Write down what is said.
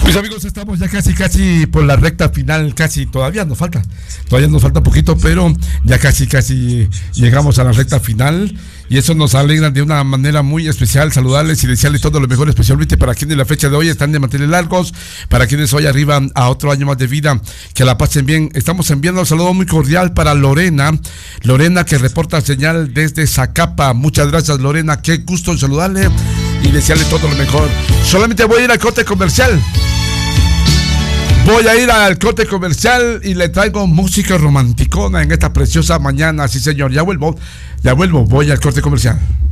Mis amigos, estamos ya casi por la recta final, todavía nos falta poquito, pero ya casi llegamos a la recta final y eso nos alegra de una manera muy especial. Saludarles y desearles todo lo mejor, especialmente para quienes la fecha de hoy están de mantener largos, para quienes hoy arriban a otro año más de vida, que la pasen bien. Estamos enviando un saludo muy cordial para Lorena, que reporta señal desde Zacapa. Muchas gracias, Lorena, qué gusto en saludarle y desearle todo lo mejor. Solamente voy a ir al corte comercial. Y le traigo música romanticona en esta preciosa mañana. Sí, señor, ya vuelvo. Voy al corte comercial.